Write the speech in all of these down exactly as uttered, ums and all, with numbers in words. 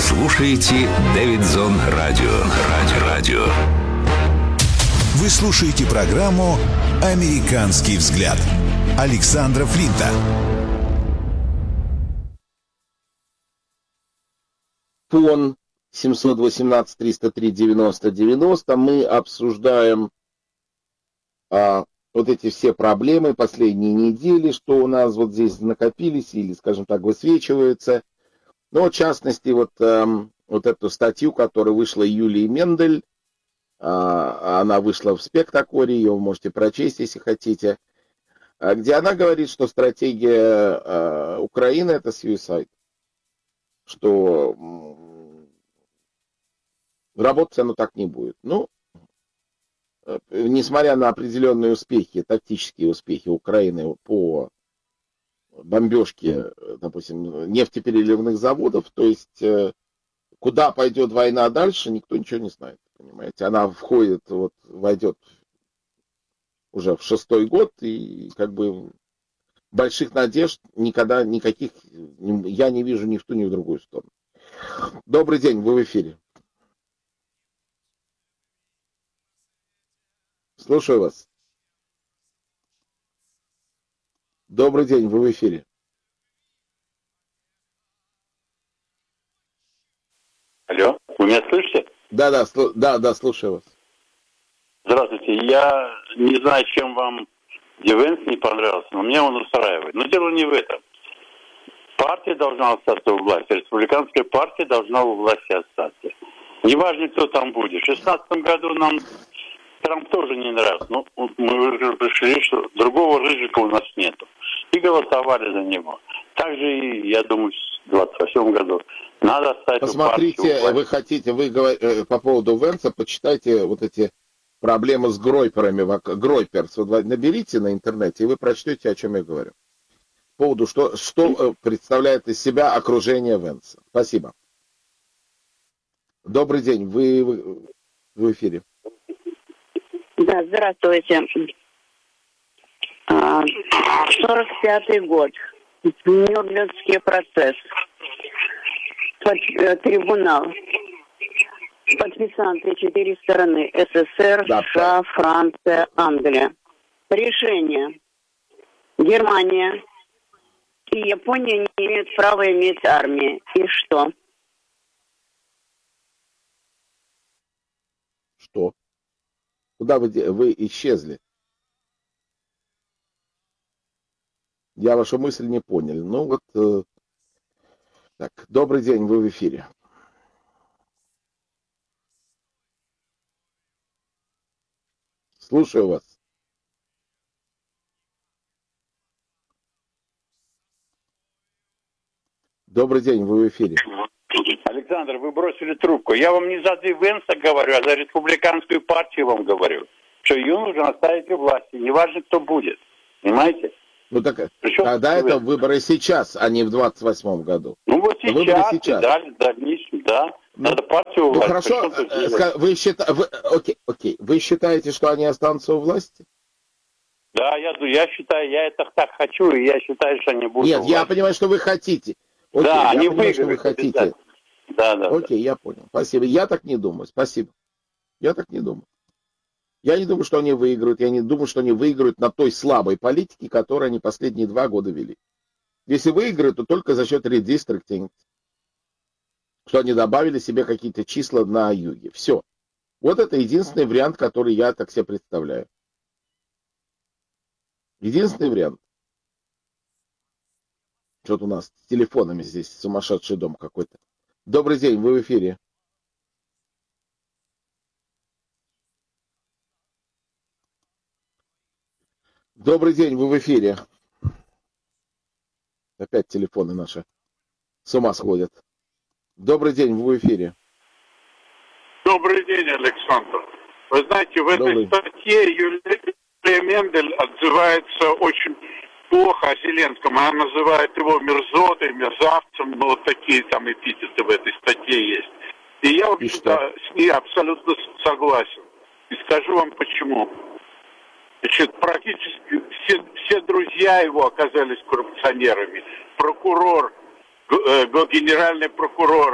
слушаете Дэвидзон Радио. Радио. Радио. Вы слушаете программу «Американский взгляд» Александра Флинта. Фон семьсот восемнадцать триста три девяносто девяносто. Мы обсуждаем а, вот эти все проблемы последние недели, что у нас вот здесь накопились или, скажем так, высвечиваются. Но, в частности, вот, эм, вот эту статью, которая вышла Юлии Мендель, э, она вышла в Спектакоре, ее вы можете прочесть, если хотите, где она говорит, что стратегия э, Украины — это suicide, что э, работать оно так не будет. Ну, э, несмотря на определенные успехи, тактические успехи Украины по бомбежки, допустим, нефтепереливных заводов, то есть куда пойдет война дальше, никто ничего не знает, понимаете. Она входит, вот, войдет уже в шестой год, и как бы больших надежд никогда, никаких, я не вижу ни в ту, ни в другую сторону. Добрый день, вы в эфире. Слушаю вас. Добрый день, вы в эфире. Алло, вы меня слышите? Да, да, слу- да, да, слушаю вас. Здравствуйте, я не знаю, чем вам Дивенс не понравился, но мне он устраивает. Но дело не в этом. Партия должна остаться у власти, республиканская партия должна у власти остаться. Неважно, кто там будет. В шестнадцатом году нам Трамп тоже не нравится. Но мы уже пришли, что другого Рыжика у нас нету. И голосовали за него. Также и, я думаю, в двадцать восьмом году надо оставить. Посмотрите, вы хотите, вы говорите по поводу Венса, почитайте вот эти проблемы с Гройперами, Гройперс, наберите на интернете, и вы прочтете, о чем я говорю. По поводу, что, что представляет из себя окружение Венса. Спасибо. Добрый день, вы, вы в эфире. Да, здравствуйте. сорок пятый год. Нюрнбергский процесс. Под, трибунал. Подписанты четыре стороны. СССР, да, США, Франция, Англия. Решение. Германия и Япония не имеют права иметь армии. И что? Что? Куда вы, вы исчезли? Я вашу мысль не понял. Ну вот, э, так, добрый день, вы в эфире. Слушаю вас. Добрый день, вы в эфире. Александр, вы бросили трубку. Я вам не за Венса говорю, а за республиканскую партию вам говорю, что ее нужно оставить у власти, неважно, кто будет. Понимаете? Ну так, Причем тогда это выборы сейчас, а не в двадцать восьмом году. Ну вот сейчас, выборы сейчас. Да, дальнейшем, да. Ну, надо партию у ну власти. хорошо, вы, счита... вы, окей, окей. Вы считаете, что они останутся у власти? Да, я, я считаю, я это так хочу, и я считаю, что они будут. Нет, я понимаю, что вы хотите. Окей, да, я они понимаю, что вы хотите. Да, да. Окей, да. я понял. Спасибо. Я так не думаю. Спасибо. Я так не думаю. Я не думаю, что они выиграют. Я не думаю, что они выиграют на той слабой политике, которую они последние два года вели. Если выиграют, то только за счет редистрикинга. Что они добавили себе какие-то числа на юге. Все. Вот это единственный вариант, который я так себе представляю. Единственный вариант. Что-то у нас с телефонами здесь сумасшедший дом какой-то. Добрый день, вы в эфире. Добрый день, вы в эфире. Опять телефоны наши с ума сходят. Добрый день, вы в эфире. Добрый день, Александр. Вы знаете, в Добрый. этой статье Юлия Мендель отзывается очень плохо о Зеленском. Она называет его мерзотой, мерзавцем. Ну, вот такие там эпитеты в этой статье есть. И я, в общем-то, с ней абсолютно согласен. И скажу вам почему. Значит, практически все, все друзья его оказались коррупционерами. Прокурор, э, генеральный прокурор,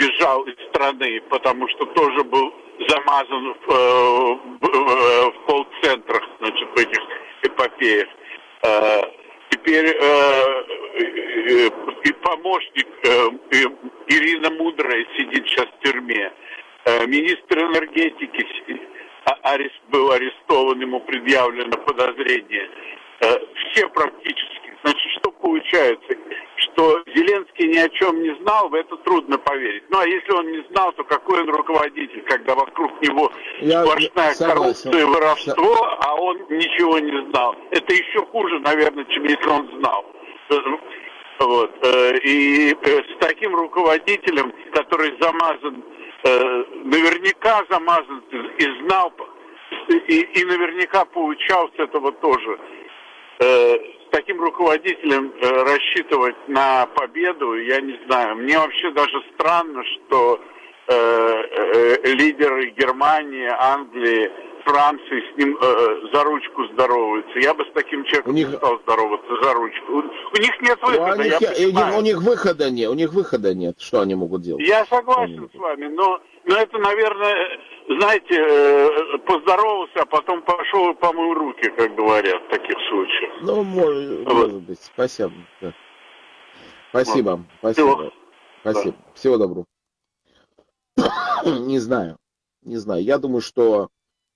бежал из страны, потому что тоже был замазан в, э, в, в колл-центрах, значит, в этих эпопеях. Э, теперь э, и помощник э, Ирина Мудрая сидит сейчас в тюрьме. Э, министр энергетики арест, был арестован, ему предъявлено подозрение. Э, все практически. Значит, что получается? Что Зеленский ни о чем не знал, в это трудно поверить. Ну, а если он не знал, то какой он руководитель, когда вокруг него Я сплошная коррупция и воровство, а он ничего не знал. Это еще хуже, наверное, чем если он знал. Вот. И с таким руководителем, который замазан, наверняка замазан и знал, и, и наверняка получал с этого тоже, с таким руководителем э, рассчитывать на победу, я не знаю. Мне вообще даже странно, что э, э, лидеры Германии, Англии, Франции с ним э, за ручку здороваются. Я бы с таким человеком них... не стал здороваться за ручку. У, у них нет выхода, у них, я понимаю. У них выхода нет, у них выхода нет. Что они могут делать? Я согласен с вами, но, но это, наверное, знаете, э, поздоровался, а потом пошел и помыл руки, как говорят в таких случаях. Ну, может, вот. может быть. Спасибо. Да. Спасибо. Вот. Спасибо. Всего. Спасибо. Да. Всего доброго. Не знаю. Не знаю. Я думаю, что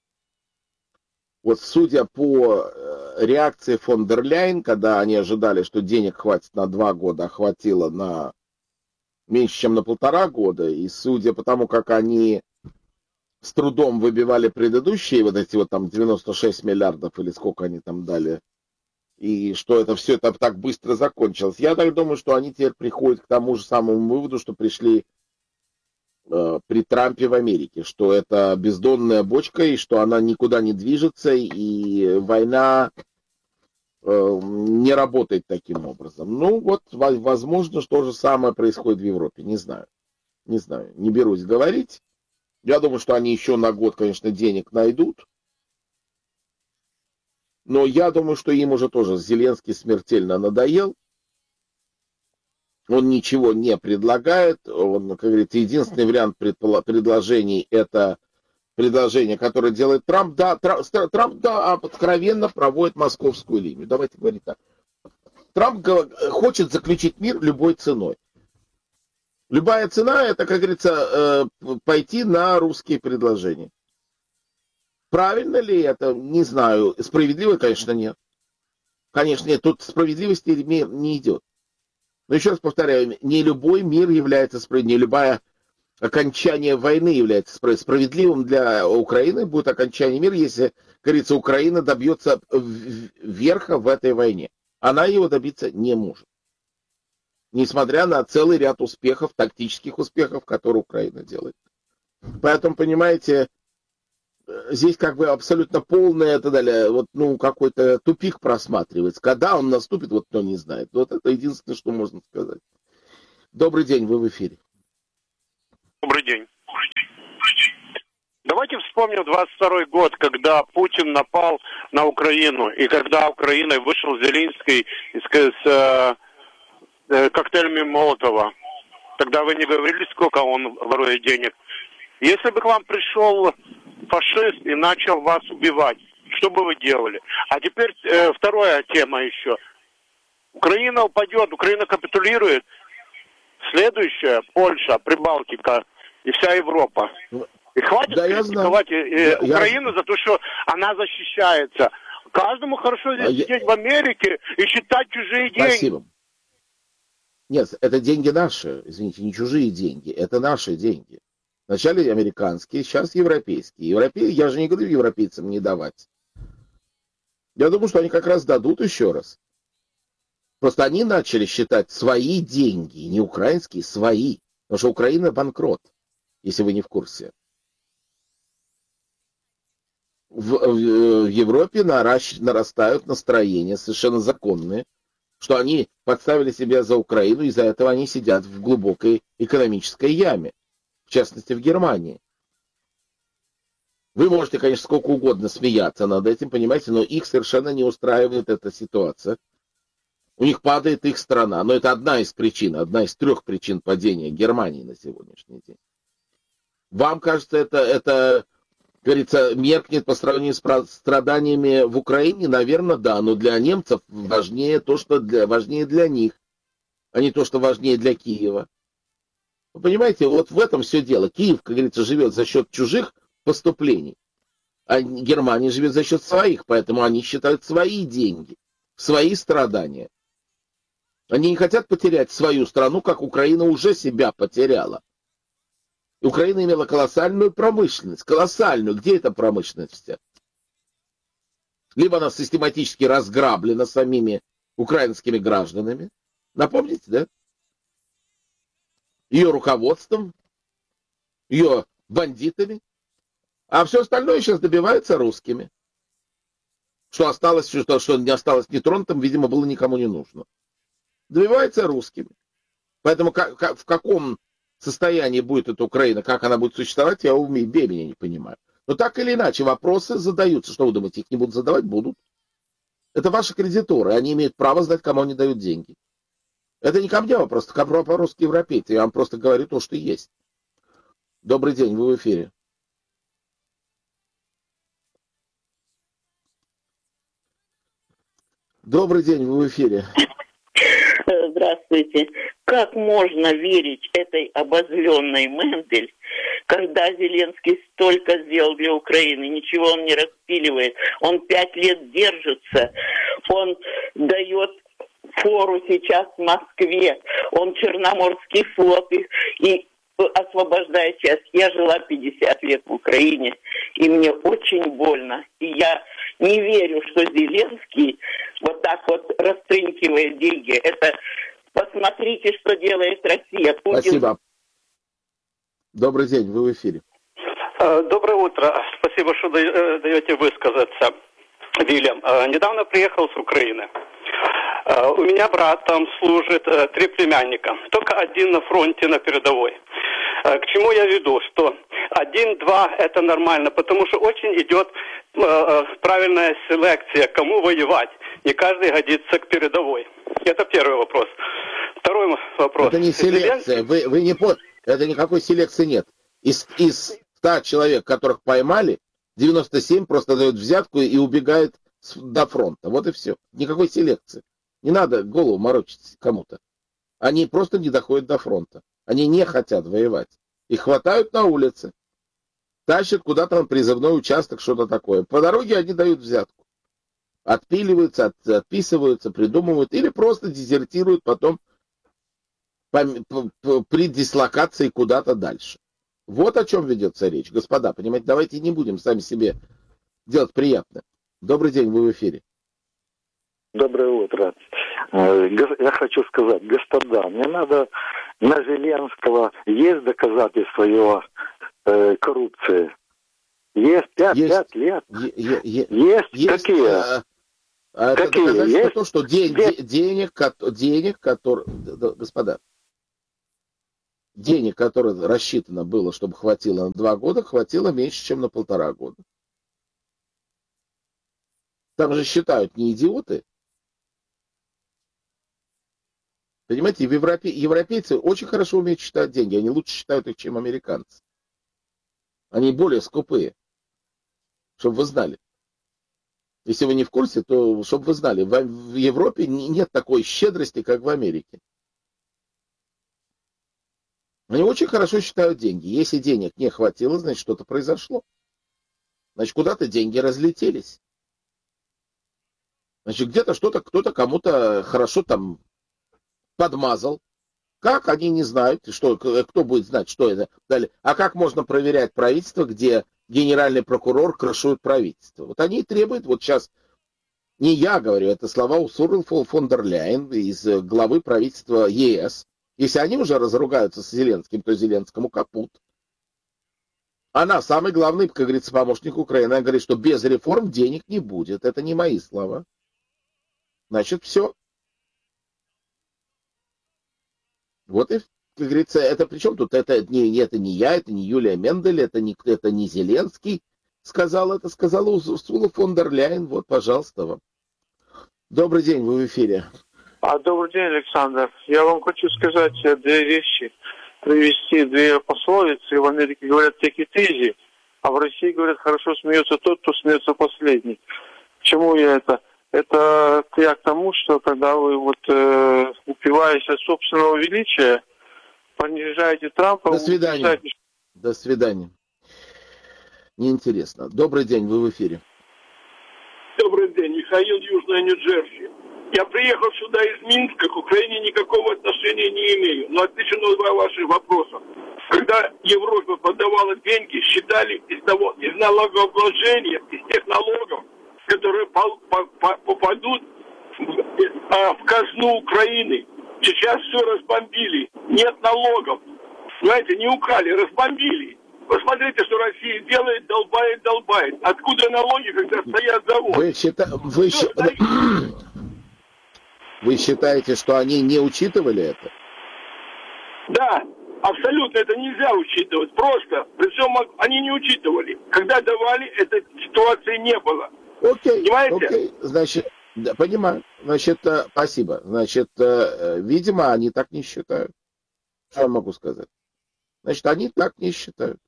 вот судя по реакции фон дер Ляйен, когда они ожидали, что денег хватит на два года, а хватило на меньше, чем на полтора года, и судя по тому, как они с трудом выбивали предыдущие вот эти вот там девяносто шесть миллиардов или сколько они там дали, и что это все это так быстро закончилось, я так думаю, что они теперь приходят к тому же самому выводу, что пришли э, при Трампе в Америке, что это бездонная бочка, и что она никуда не движется, и война э, не работает таким образом. Ну вот, возможно, что же самое происходит в Европе, не знаю. Не знаю, не берусь говорить. Я думаю, что они еще на год, конечно, денег найдут. Но я думаю, что им уже тоже Зеленский смертельно надоел. Он ничего не предлагает. Он, как говорится, единственный вариант предложений — это предложение, которое делает Трамп. Да, Трамп, Трамп да, откровенно проводит московскую линию. Давайте говорить так. Трамп хочет заключить мир любой ценой. Любая цена — это, как говорится, пойти на русские предложения. Правильно ли это? Не знаю. Справедливо, конечно, нет. Конечно, нет. Тут справедливости не идет. Но еще раз повторяю, не любой мир является справедливым. Не любое окончание войны является справедливым. Справедливым для Украины будет окончание мира, если, как говорится, Украина добьется верха в этой войне. Она его добиться не может. Несмотря на целый ряд успехов, тактических успехов, которые Украина делает. Поэтому, понимаете, здесь как бы абсолютно полное, это далее, вот, ну, какой-то тупик просматривается. Когда он наступит, вот кто не знает. Вот это единственное, что можно сказать. Добрый день, вы в эфире. Добрый день. Давайте вспомним двадцать второй год, когда Путин напал на Украину, и когда Украиной вышел Зеленский с, с э, коктейлями Молотова. Тогда вы не говорили, сколько он ворует денег. Если бы к вам пришел фашист и начал вас убивать, что бы вы делали? А теперь э, вторая тема еще. Украина упадет, Украина капитулирует. Следующая Польша, Прибалтика и вся Европа. И хватит да, критиковать э, я, Украину я... за то, что она защищается. Каждому хорошо здесь а сидеть я... в Америке и считать чужие деньги. Спасибо. Нет, это деньги наши, извините, не чужие деньги, это наши деньги. Вначале американские, сейчас европейские. Европей... Я же не говорю европейцам не давать. Я думаю, что они как раз дадут еще раз. Просто они начали считать свои деньги, не украинские, свои. Потому что Украина банкрот, если вы не в курсе. В, в, в Европе наращ, нарастают настроения совершенно законные, что они подставили себя за Украину, и из-за этого они сидят в глубокой экономической яме. В частности, в Германии. Вы можете, конечно, сколько угодно смеяться над этим, понимаете, но их совершенно не устраивает эта ситуация. У них падает их страна. Но это одна из причин, одна из трех причин падения Германии на сегодняшний день. Вам кажется, это, это, как говорится, меркнет по сравнению с страданиями в Украине? Наверное, да. Но для немцев важнее то, что для, важнее для них, а не то, что важнее для Киева. Вы понимаете, вот в этом все дело. Киев, как говорится, живет за счет чужих поступлений, а Германия живет за счет своих, поэтому они считают свои деньги, свои страдания. Они не хотят потерять свою страну, как Украина уже себя потеряла. Украина имела колоссальную промышленность, колоссальную. Где эта промышленность вся? Либо она систематически разграблена самими украинскими гражданами. Напомните, да? Ее руководством, ее бандитами. А все остальное сейчас добивается русскими. Что осталось, что, что не осталось нетронутым, видимо, было никому не нужно. Добивается русскими. Поэтому как, как, в каком состоянии будет эта Украина, как она будет существовать, я у меня не понимаю. Но так или иначе, вопросы задаются. Что вы думаете, их не будут задавать? Будут. Это ваши кредиторы. Они имеют право знать, кому они дают деньги. Это не ко мне вопрос, это вопрос к европейцам. Я вам просто говорю то, что есть. Добрый день, вы в эфире. Добрый день, вы в эфире. Здравствуйте. Как можно верить этой обозленной Мендель, когда Зеленский столько сделал для Украины, ничего он не распиливает, он пять лет держится, он дает фору сейчас в Москве, он Черноморский флот и, и освобождает часть. Я жила пятьдесят лет в Украине, и мне очень больно. И я не верю, что Зеленский вот так вот растрынкивает деньги. Это посмотрите, что делает Россия. Путин... Спасибо. Добрый день, вы в эфире. Доброе утро. Спасибо, что даете высказаться, Вильям. Недавно приехал с Украины. У меня брат там служит, три племянника. Только один на фронте, на передовой. К чему я веду? Что один-два это нормально, потому что очень идет правильная селекция, кому воевать. Не каждый годится к передовой. Это первый вопрос. Второй вопрос. Это не селекция. Вы, вы не под... Это никакой селекции нет. Из, из ста человек, которых поймали, девяносто семь просто дают взятку и убегают до фронта. Вот и все. Никакой селекции. Не надо голову морочить кому-то. Они просто не доходят до фронта. Они не хотят воевать. Их хватают на улице. Тащат куда-то на призывной участок, что-то такое. По дороге они дают взятку. Отпиливаются, от, отписываются, придумывают. Или просто дезертируют потом по, по, по, при дислокации куда-то дальше. Вот о чем ведется речь. Господа, понимаете, давайте не будем сами себе делать приятно. Добрый день, вы в эфире. Доброе утро. Я хочу сказать, господа, мне надо на Зеленского есть доказательства его э, коррупции? Есть пять, есть, пять лет? Е- е- есть? есть Какие? А, а Какие? Это есть? То, что день, де- денег, денег, которые... Господа, денег, которые рассчитано было, чтобы хватило на два года, хватило меньше, чем на полтора года. Там же считают не идиоты. Понимаете, в Европе, европейцы очень хорошо умеют считать деньги. Они лучше считают их, чем американцы. Они более скупые. Чтобы вы знали. Если вы не в курсе, то чтобы вы знали, в, в Европе нет такой щедрости, как в Америке. Они очень хорошо считают деньги. Если денег не хватило, значит, что-то произошло. Значит, куда-то деньги разлетелись. Значит, где-то что-то, кто-то кому-то хорошо там подмазал. Как, они не знают, что, кто будет знать, что это далее. А как можно проверять правительство, где генеральный прокурор крышует правительство? Вот они требуют, вот сейчас, не я говорю, это слова Урсулы фон дер Ляйен из главы правительства ЕС. Если они уже разругаются с Зеленским, то Зеленскому капут. Она, самый главный, как говорится, помощник Украины, она говорит, что без реформ денег не будет. Это не мои слова. Значит, все. Вот и, как говорится, это причем тут, это не, это не я, это не Юлия Мендель, это не, это не Зеленский сказал, это сказала Урсула фон дер Ляйен. Вот, пожалуйста, вам. Добрый день, вы в эфире. А, добрый день, Александр. Я вам хочу сказать две вещи. Привести две пословицы. В Америке говорят take it easy, а в России говорят хорошо смеется тот, кто смеется последний. К чему я это? Это я к тому, что когда вы вот э, упиваясь от собственного величия, понижаете Трампа... До свидания. Унижаете... До свидания. Неинтересно. Добрый день, вы в эфире. Добрый день, Михаил, Южная Нью-Джерси. Я приехал сюда из Минска, к Украине никакого отношения не имею, но отвечу на два ваших вопроса. Когда Европа подавала деньги, считали из того, из налогообложения, из тех налогов, которые по, по, по, попадут в, а, в казну Украины. Сейчас все разбомбили, нет налогов. Знаете, не украли, разбомбили. Посмотрите, что Россия делает, долбает, долбает. Откуда налоги, когда стоят заводы? Вы, счита... Вы, счит... Вы считаете, что они не учитывали это? Да, абсолютно это нельзя учитывать. Просто, причем они не учитывали. Когда давали, этой ситуации не было. Окей, понимаете? Окей, значит, да, понимаю. Значит, э, спасибо. Значит, э, видимо, они так не считают. Что я могу сказать? Значит, они так не считают.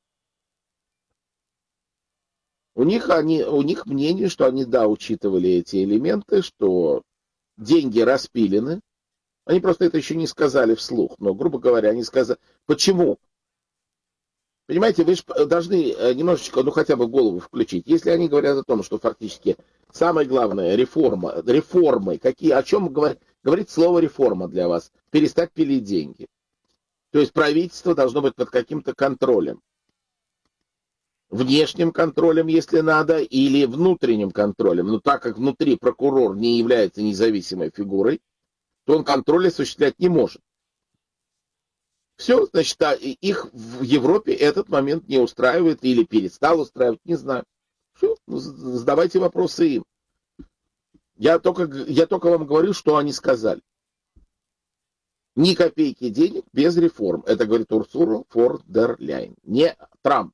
У них, они, у них мнение, что они, да, учитывали эти элементы, что деньги распилены. Они просто это еще не сказали вслух, но, грубо говоря, они сказали... Почему? Понимаете, вы же должны немножечко, ну, хотя бы голову включить. Если они говорят о том, что фактически самое главное, реформа, реформы, какие, о чем говорит, говорит слово реформа для вас? Перестать пилить деньги. То есть правительство должно быть под каким-то контролем. Внешним контролем, если надо, или внутренним контролем. Но так как внутри прокурор не является независимой фигурой, то он контроль осуществлять не может. Все, значит, а их в Европе этот момент не устраивает или перестал устраивать, не знаю. Все, задавайте вопросы им. Я только, я только вам говорю, что они сказали. Ни копейки денег без реформ. Это говорит Урсула фон дер Ляйен. Не Трамп.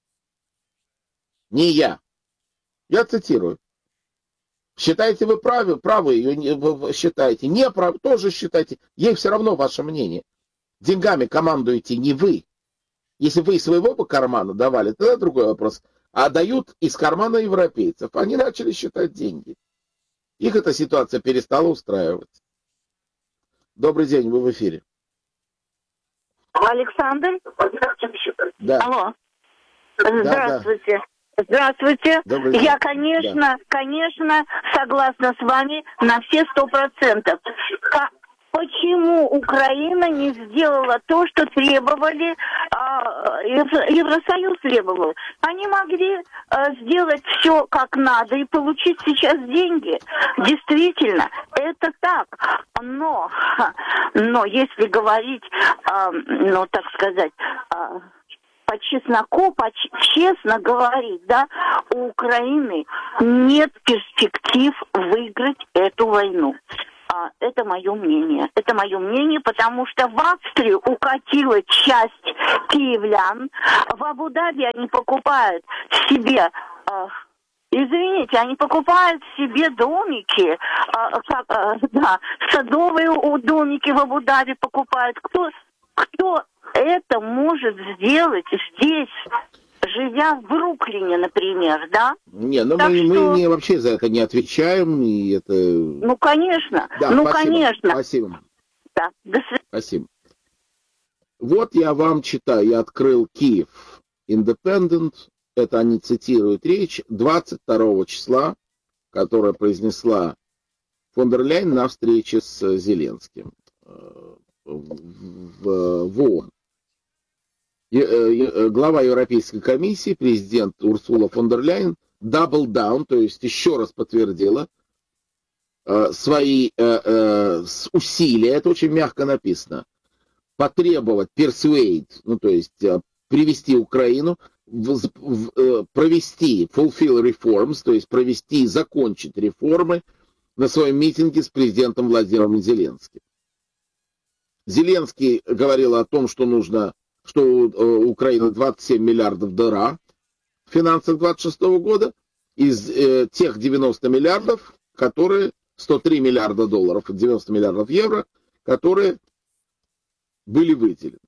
Не я. Я цитирую. Считаете вы правы, правы ее вы считаете. Не правы, тоже считайте. Ей все равно ваше мнение. Деньгами командуете не вы. Если вы из своего бы кармана давали, тогда другой вопрос. А дают из кармана европейцев. Они начали считать деньги. Их эта ситуация перестала устраивать. Добрый день, вы в эфире. Александр? Да. Алло. Здравствуйте. Да, да. Здравствуйте. Добрый Я, день. конечно, Да. конечно, согласна с вами на все сто процентов. Почему Украина не сделала то, что требовали, а, Евросоюз требовал? Они могли а, сделать все как надо и получить сейчас деньги. Действительно, это так. Но, но если говорить, а, ну, так сказать, а, по чесноку, по честно говорить, да, у Украины нет перспектив выиграть эту войну. А, это мое мнение. Это мое мнение, потому что в Австрию укатила часть киевлян. В Абу-Даби они покупают себе... А, Извините, они покупают себе домики, а, как, а, да, садовые домики в Абу-Даби покупают. Кто, кто это может сделать здесь, живя в Бруклине, например, да? Не, ну Так мы, что... мы не, вообще за это не отвечаем, и это... Ну, конечно, да, ну, спасибо, конечно. Спасибо. Да, до свидания. Спасибо. Вот я вам читаю, я открыл Киев Independent, это они цитируют речь двадцать второго числа, которая произнесла фон дер Ляйен на встрече с Зеленским в, в, в ООН. Глава Европейской комиссии, президент Урсула фон дер Ляйен, double down, то есть еще раз подтвердила свои усилия, это очень мягко написано, потребовать persuade, ну то есть привести Украину, провести fulfill reforms, то есть провести, закончить реформы на своем митинге с президентом Владимиром Зеленским. Зеленский говорил о том, что нужно, что у Украины двадцать семь миллиардов дыра в финансах двадцать шестого года, из э, тех девяноста миллиардов, которые сто три миллиарда долларов и девяносто миллиардов евро, которые были выделены.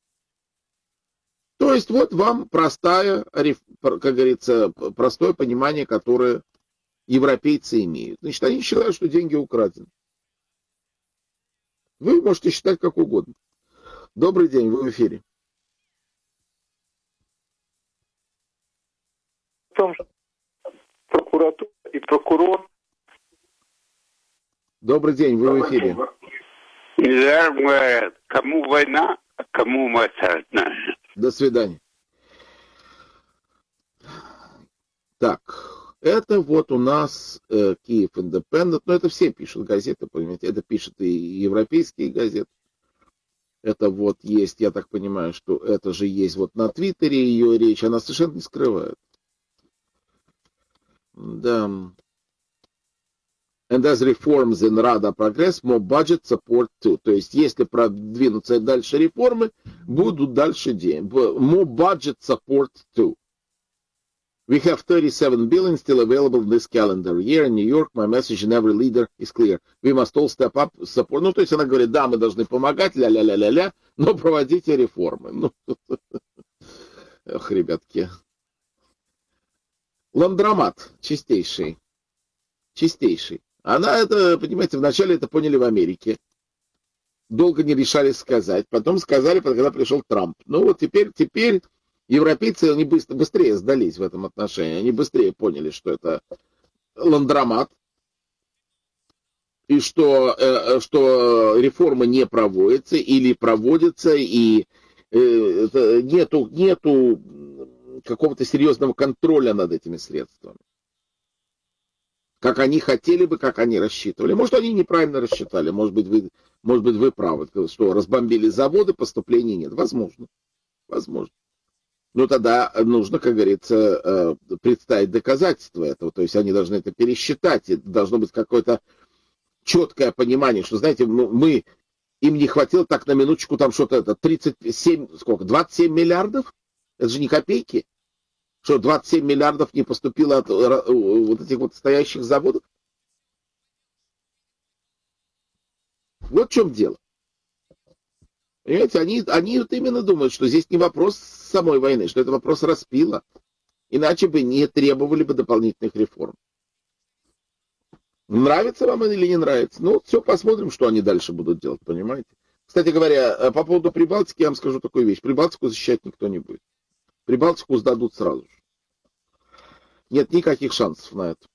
То есть вот вам простая, как говорится, простое понимание, которое европейцы имеют. Значит, они считают, что деньги украдены. Вы можете считать как угодно. Добрый день, вы в эфире. В том, что прокуратура и прокурор. Добрый день, вы в эфире. Недаром говорят, кому война, а кому мать наша. До свидания. Так, это вот у нас э, Киев Индепендент, но это все пишут газеты, понимаете, это пишут и европейские газеты. Это вот есть, я так понимаю, что это же есть вот на Твиттере ее речь, она совершенно не скрывает. Да. And as reforms in Rada progress, more budget support too. То есть, если продвинутся дальше реформы, будут дальше деньги. More budget support too. We have thirty-seven billion still available in this calendar year in New York. My message in every leader is clear. We must all step up support. Ну, то есть, она говорит, да, мы должны помогать, ля-ля-ля-ля-ля, но проводите реформы. Ну, эх, ребятки. Ландромат чистейший. Чистейший. Она это, понимаете, вначале это поняли в Америке. Долго не решались сказать. Потом сказали, когда пришел Трамп. Ну вот теперь, теперь европейцы, они быстро, быстрее сдались в этом отношении. Они быстрее поняли, что это ландромат. И что, э, что реформа не проводится или проводится, и э, нету, нету какого-то серьезного контроля над этими средствами. Как они хотели бы, как они рассчитывали. Может, они неправильно рассчитали. Может быть, вы, может быть, вы правы, что разбомбили заводы, поступлений нет. Возможно. Возможно. Но тогда нужно, как говорится, представить доказательства этого. То есть они должны это пересчитать. И должно быть какое-то четкое понимание, что, знаете, мы, им не хватило так на минуточку там что-то, это тридцать семь, сколько, двадцать семь миллиардов? Это же не копейки. Что двадцать семь миллиардов не поступило от вот этих вот стоящих заводов? Вот в чем дело. Понимаете, они, они вот именно думают, что здесь не вопрос самой войны, что это вопрос распила. Иначе бы не требовали бы дополнительных реформ. Нравится вам или не нравится? Ну, все, посмотрим, что они дальше будут делать, понимаете? Кстати говоря, по поводу Прибалтики я вам скажу такую вещь. Прибалтику защищать никто не будет. Прибалтику сдадут сразу же. Нет никаких шансов на это.